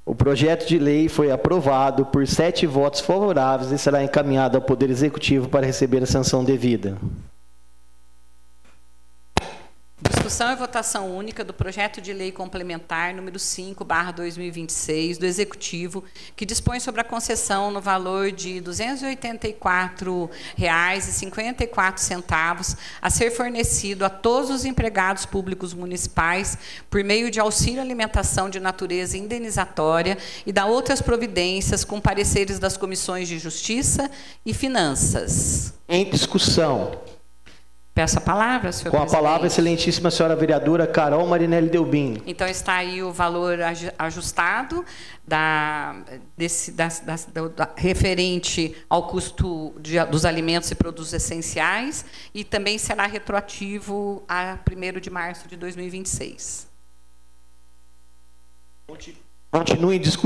O projeto de lei foi aprovado por 7 votos favoráveis e será encaminhado ao Poder Executivo para receber a sanção devida. Discussão e votação única do projeto de lei complementar número 5/2026 do Executivo, que dispõe sobre a concessão no valor de R$ 284,54 a ser fornecido a todos os empregados públicos municipais por meio de auxílio alimentação de natureza indenizatória e da outras providências com pareceres das comissões de Justiça e Finanças. Em discussão. Peço a palavra, senhor Com a presidente. palavra, excelentíssima senhora vereadora Carol Marinelli Delbin. Então, está aí o valor ajustado referente ao custo dos alimentos e produtos essenciais e também será retroativo a 1º de março de 2026. Continue em discussão.